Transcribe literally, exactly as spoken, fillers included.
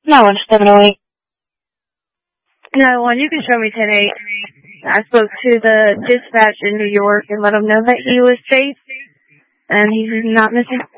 No, one seven oh eight. No, one, you can show me ten eight. I spoke to the dispatch in New York and let them know that he was safe and he's not missing.